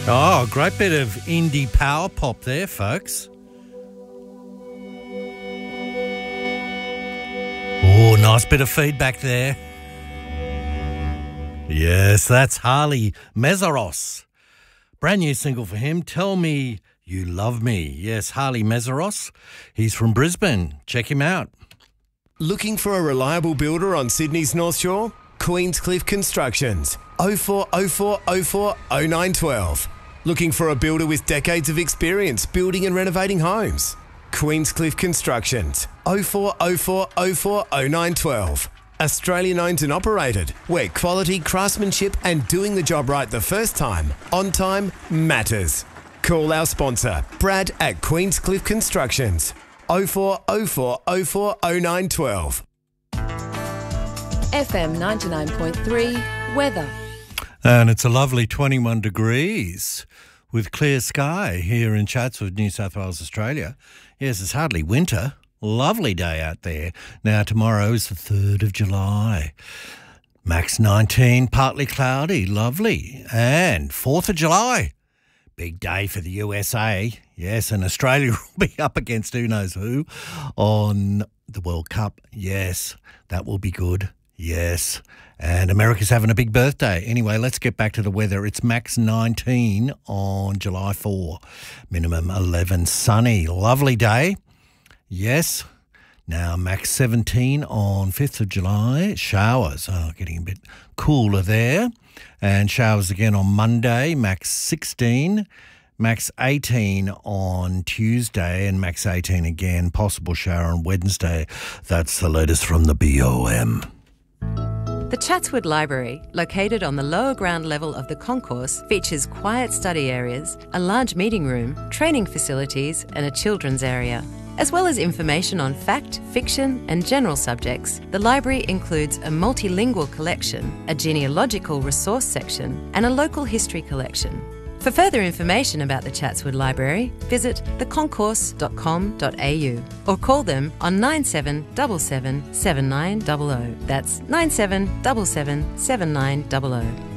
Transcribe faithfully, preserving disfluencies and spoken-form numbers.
Oh, great bit of indie power pop there, folks. Oh, nice bit of feedback there. Yes, that's Harley Mezaros. Brand new single for him, Tell Me You Love Me. Yes, Harley Mezaros. He's from Brisbane. Check him out. Looking for a reliable builder on Sydney's North Shore? Queenscliff Constructions. oh four oh four oh four oh nine one two. Looking for a builder with decades of experience building and renovating homes? Queenscliff Constructions. oh four oh four oh four oh nine one two. Australian owned and operated, where quality, craftsmanship and doing the job right the first time, on time, matters. Call our sponsor, Brad at Queenscliff Constructions. oh four oh four oh four oh nine one two. F M ninety-nine point three, weather. And it's a lovely twenty-one degrees with clear sky here in Chatswood, New South Wales, Australia. Yes, it's hardly winter. Lovely day out there. Now, tomorrow is the third of July. Max nineteen, partly cloudy, lovely. And fourth of July, big day for the U S A. Yes, and Australia will be up against who knows who on the World Cup. Yes, that will be good. Yes, and America's having a big birthday. Anyway, let's get back to the weather. It's max nineteen on July fourth, minimum eleven, sunny, lovely day. Yes, now max seventeen on fifth of July, showers, oh, getting a bit cooler there, and showers again on Monday, max sixteen, max eighteen on Tuesday, and max eighteen again, possible shower on Wednesday. That's the latest from the B O M. The Chatswood Library, located on the lower ground level of the concourse, features quiet study areas, a large meeting room, training facilities and a children's area. As well as information on fact, fiction and general subjects, the library includes a multilingual collection, a genealogical resource section and a local history collection. For further information about the Chatswood Library, visit the concourse dot com dot a u or call them on nine seven seven seven seven nine zero zero. That's nine seven seven seven seven nine zero zero.